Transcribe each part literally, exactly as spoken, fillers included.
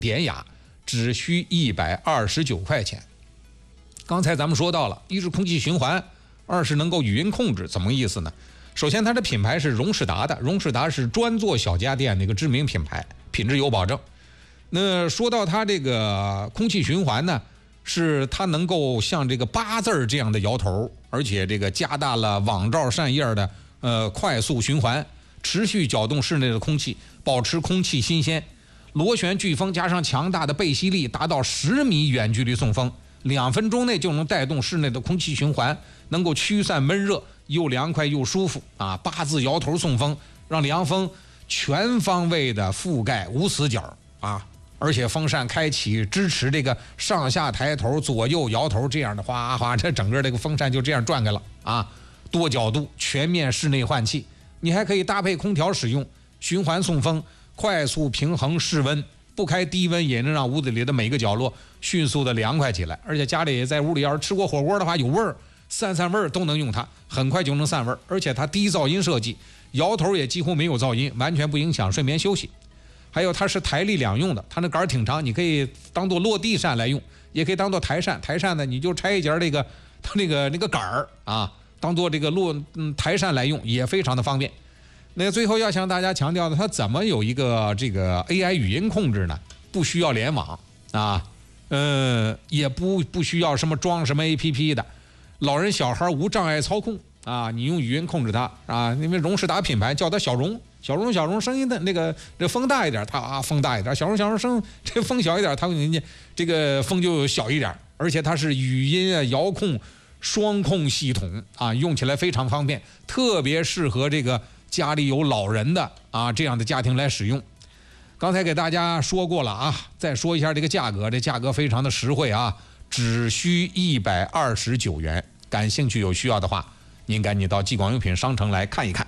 典雅，只需一百二十九块钱。刚才咱们说到了，一是空气循环，二是能够语音控制，怎么个意思呢？首先，它的品牌是荣仕达的，荣仕达是专做小家电的一个知名品牌，品质有保证。那说到它这个空气循环呢，是它能够像这个八字这样的摇头，而且这个加大了网罩扇叶的呃快速循环，持续搅动室内的空气，保持空气新鲜。螺旋飓风加上强大的背吸力，达到十米远距离送风，两分钟内就能带动室内的空气循环，能够驱散闷热，又凉快又舒服啊！八字摇头送风，让凉风全方位的覆盖无死角啊！而且风扇开启支持这个上下抬头、左右摇头这样的哗哗，这整个这个风扇就这样转开了啊！多角度全面室内换气，你还可以搭配空调使用，循环送风，快速平衡室温，不开低温也能让屋子里的每个角落迅速的凉快起来。而且家里在屋里要是吃过火锅的话，有味儿，散散味儿都能用它，很快就能散味儿。而且它低噪音设计，摇头也几乎没有噪音，完全不影响睡眠休息。还有它是台立两用的，它那杆儿挺长，你可以当做落地扇来用，也可以当做台扇。台扇呢，你就拆一截这个它那个那个杆儿啊，当做这个落嗯台扇来用，也非常的方便。那最后要向大家强调的，它怎么有一个这个 A I 语音控制呢？不需要联网啊，呃，也不不需要什么装什么 A P P 的，老人小孩无障碍操控啊，你用语音控制它啊，因为荣仕达品牌叫它小荣。小荣小荣声音的那个这风大一点，它啊风大一点；小荣小荣声这风小一点，它人家这个风就小一点。而且它是语音啊遥控双控系统啊，用起来非常方便，特别适合这个家里有老人的啊这样的家庭来使用。刚才给大家说过了啊，再说一下这个价格，这价格非常的实惠啊，只需一百二十九元。感兴趣有需要的话，您赶紧到纪广用品商城来看一看。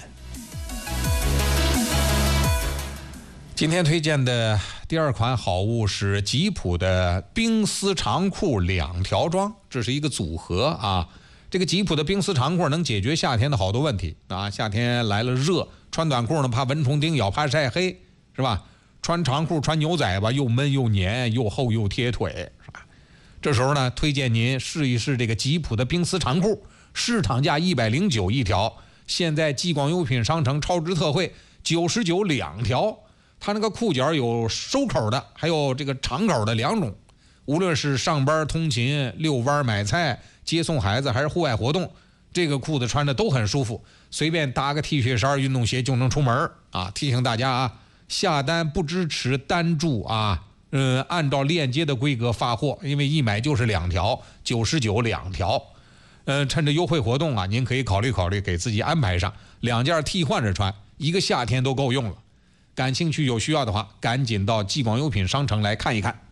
今天推荐的第二款好物是吉普的冰丝长裤两条装，这是一个组合啊。这个吉普的冰丝长裤能解决夏天的好多问题啊。夏天来了热，穿短裤呢怕蚊虫叮咬，怕晒黑，是吧？穿长裤穿牛仔吧，又闷又黏，又厚又贴腿，是吧？这时候呢，推荐您试一试这个吉普的冰丝长裤，市场价一百零九一条，现在纪广用品商城超值特惠九十九两条。它那个裤脚有收口的，还有这个长口的两种。无论是上班通勤、遛弯买菜、接送孩子，还是户外活动，这个裤子穿着都很舒服，随便搭个 T 恤衫、运动鞋就能出门啊！提醒大家啊，下单不支持单注啊，嗯，按照链接的规格发货，因为一买就是两条，九十九两条。嗯，趁着优惠活动啊，您可以考虑考虑，给自己安排上两件替换着穿，一个夏天都够用了。感兴趣有需要的话，赶紧到纪广用品商城来看一看。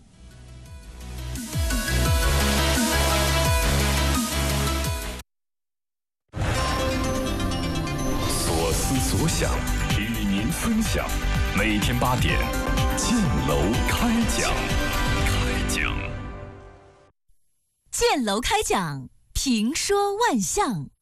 所思所想，与您分享。每天八点，建楼开讲。开讲。 建楼开讲，评说万象。